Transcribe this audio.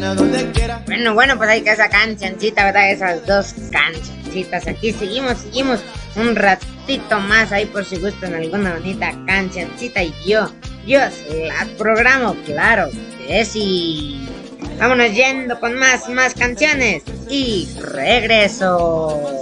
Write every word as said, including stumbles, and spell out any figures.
Bueno, bueno, pues ahí que esa cancioncita, ¿verdad? Esas dos cancioncitas. Aquí seguimos, seguimos un ratito más ahí por si gustan alguna bonita cancioncita. Y yo, yo se las programo, claro que sí. Vámonos yendo con más, más canciones. Y regreso.